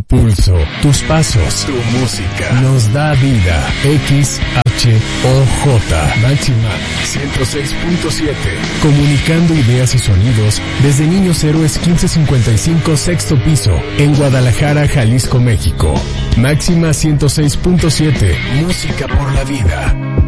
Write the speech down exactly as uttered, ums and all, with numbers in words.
pulso, tus pasos, tu música, nos da vida. X H O J Máxima ciento seis punto siete. Comunicando ideas y sonidos desde Niños Héroes quince cincuenta y cinco, sexto piso, en Guadalajara, Jalisco, México. Máxima ciento seis punto siete. Música por la vida.